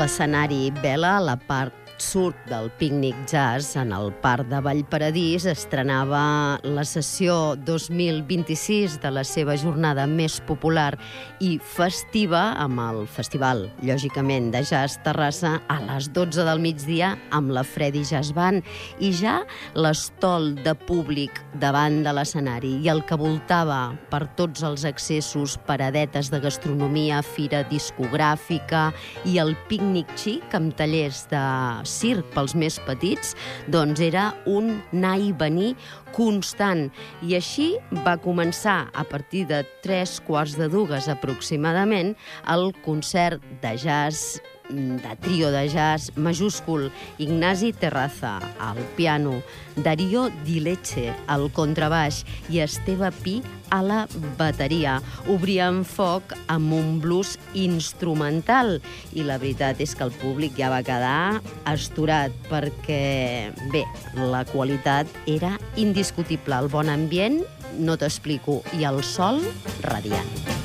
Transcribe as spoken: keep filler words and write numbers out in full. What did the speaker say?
l'escenari Vela, la part sud del Pícnic Jazz, en el Parc de Vallparadís, estrenava la sessió dos mil vint-i-sis de la seva jornada més popular i festiva amb el festival, lògicament, de Jazz Terrassa a les dotze del migdia amb la Freddy Jazz Band, i ja l'estol de públic davant de l'escenari i el que voltava per tots els accessos, paradetes de gastronomia, fira discogràfica i el pícnic xic amb tallers de circ pels més petits, doncs era un anar i venir constant. I així va començar, a partir de tres quarts de dues aproximadament, el concert de jazz, de trio de jazz majúscul: Ignasi Terraza al piano, Darío Di Leche al contrabaix i Esteve Pi a la bateria. Obrien foc amb un blues instrumental i la veritat és que el públic ja va quedar astorat perquè, bé, la qualitat era indiscutible, el bon ambient, no t'explico, i el sol radiant.